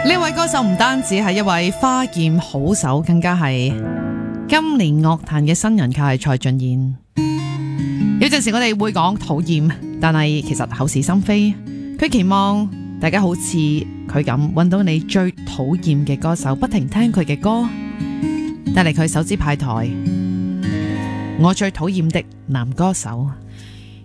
呢位歌手唔單止係一位花劍好手，更加係今年樂壇嘅新人，佢係蔡俊彥。有陣時我哋會講討厭，但係其實口是心非。佢期望大家好似佢咁揾到你最討厭嘅歌手，不停聽佢嘅歌，帶嚟佢手指派台我最討厭的男歌手。